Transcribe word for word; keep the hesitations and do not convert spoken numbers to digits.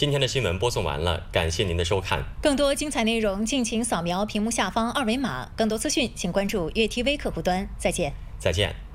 今天的新闻播送完了，感谢您的收看。 更多精彩内容，敬请扫描屏幕下方二维码。更多资讯，请关注粤 T V 客户端。再见。 再见。